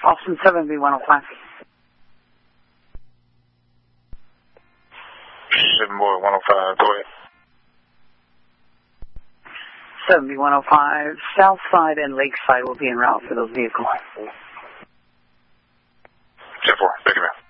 Austin 7B105. 7B105, go ahead. 7B105, Southside and Lakeside will be en route for those vehicles. 10-4, thank you, man.